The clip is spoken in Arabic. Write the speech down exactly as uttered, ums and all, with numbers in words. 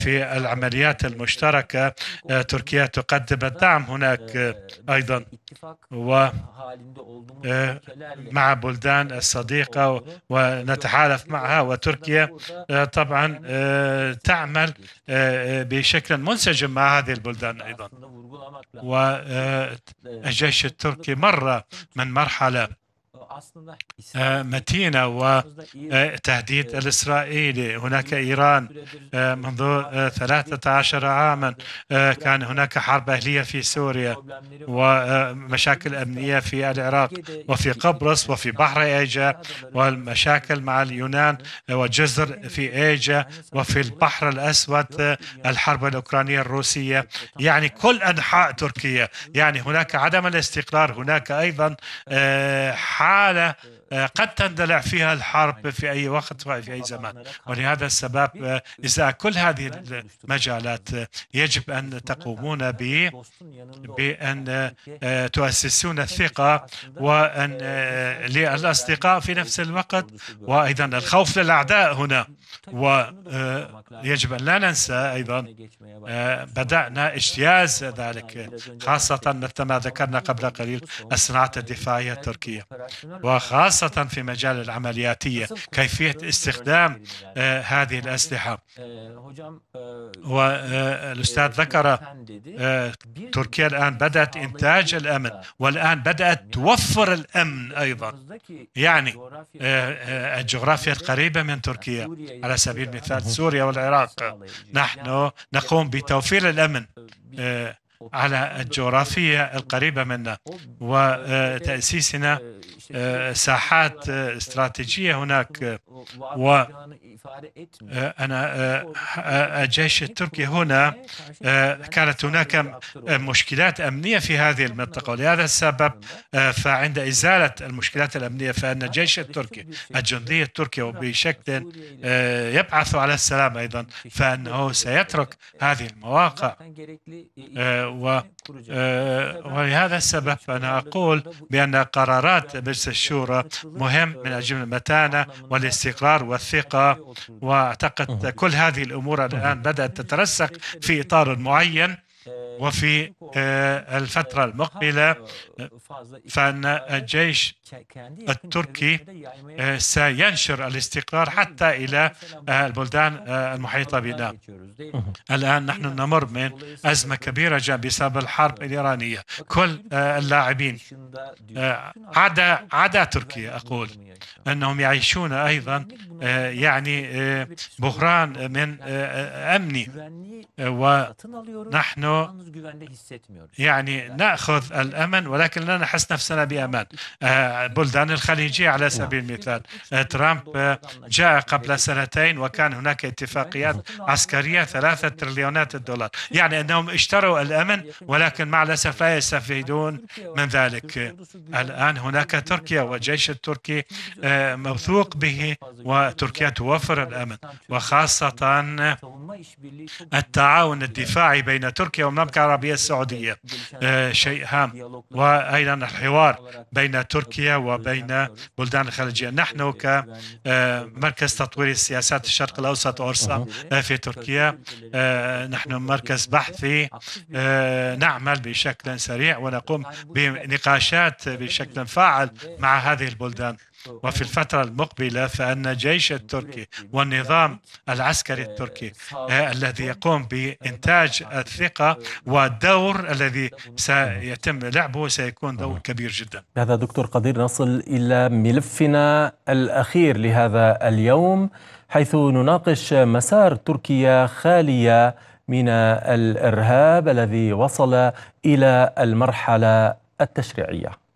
في العمليات المشتركة. تركيا تقدم الدعم هناك أيضا، ومع بلدان الصديقة ونتحالف معها. وتركيا طبعا تعمل بشكل منسجم مع هذه البلدان أيضا. والجيش التركي مر من مرحلة متينة وتهديد الإسرائيلي. هناك إيران منذ ثلاثة عشر عاما، كان هناك حرب أهلية في سوريا ومشاكل أمنية في العراق وفي قبرص وفي بحر إيجا، والمشاكل مع اليونان والجزر في إيجا وفي البحر الأسود، الحرب الأوكرانية الروسية. يعني كل أنحاء تركيا، يعني هناك عدم الاستقرار، هناك أيضا حالة قد تندلع فيها الحرب في أي وقت وفي أي زمان. ولهذا السبب إذا كل هذه المجالات يجب أن تقومون ب بأن تؤسسون الثقة وأن للأصدقاء في نفس الوقت، وأيضا الخوف للأعداء هنا. ويجب أن لا ننسى أيضا بدأنا اجتياز ذلك، خاصة مثل ما ذكرنا قبل قليل الصناعة الدفاعية التركية، وخاصة في مجال العملياتية، كيفية استخدام هذه الأسلحة. والأستاذ ذكر تركيا الآن بدأت إنتاج الأمن، والآن بدأت توفر الأمن أيضا. يعني الجغرافيا القريبة من تركيا، على سبيل المثال سوريا والعراق، نحن نقوم بتوفير الأمن على الجغرافيا القريبة منا، وتأسيسنا ساحات استراتيجية هناك. وأنا الجيش التركي هنا كانت هناك مشكلات أمنية في هذه المنطقة، ولهذا السبب فعند إزالة المشكلات الأمنية فإن الجيش التركي، الجندي التركي، وبشكل يبعث على السلام أيضا، فإنه سيترك هذه المواقع. ولهذا السبب أنا أقول بأن قرارات مجلس الشورى مهم من أجل المتانة والاستقرار والثقة. وأعتقد كل هذه الأمور الآن بدأت تترسخ في إطار معين، وفي الفترة المقبلة فإن الجيش التركي سينشر الاستقرار حتى إلى البلدان المحيطة بنا. الآن نحن نمر من أزمة كبيرة بسبب الحرب الإيرانية. كل اللاعبين عدا عدا تركيا أقول أنهم يعيشون أيضا يعني بحران من أمني، ونحن يعني نأخذ الأمن ولكن لا نحس نفسنا بأمان. بلدان الخليجية على سبيل المثال، ترامب جاء قبل سنتين وكان هناك اتفاقيات عسكرية ثلاثة تريليونات الدولار، يعني أنهم اشتروا الأمن ولكن مع الأسف لا يستفيدون من ذلك. الآن هناك تركيا والجيش التركي موثوق به، وتركيا توفر الأمن، وخاصة التعاون الدفاعي بين تركيا والمملكة العربية السعودية شيء هام، وأيضا الحوار بين تركيا وبين بلدان الخليجية. نحن كمركز تطوير السياسات الشرق الأوسط أورسا في تركيا نحن مركز بحثي نعمل بشكل سريع ونقوم بنقاشات بشكل فاعل مع هذه البلدان. وفي الفترة المقبلة فإن الجيش التركي والنظام العسكري التركي الذي يقوم بإنتاج الثقة والدور الذي سيتم لعبه سيكون دور كبير جدا. هذا دكتور قدير، نصل إلى ملفنا الأخير لهذا اليوم، حيث نناقش مسار تركيا خالية من الإرهاب الذي وصل إلى المرحلة التشريعية.